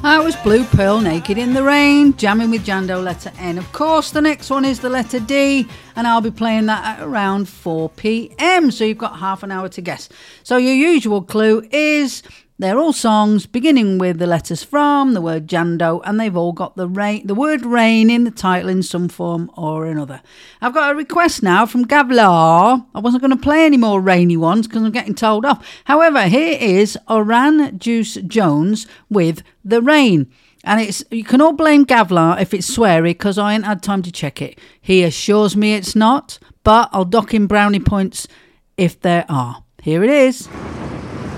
That was Blue Pearl, Naked in the Rain, jamming with Jando, letter N. Of course, the next one is the letter D, and I'll be playing that at around 4 p.m, so you've got half an hour to guess. So your usual clue is they're all songs beginning with the letters from the word Jando, and they've all got the word rain in the title in some form or another. I've got a request now from Gavlar. I wasn't going to play any more rainy ones because I'm getting told off. However, here is Oran Juice Jones with The Rain. And you can all blame Gavlar if it's sweary because I ain't had time to check it. He assures me it's not, but I'll dock him brownie points if there are. Here it is.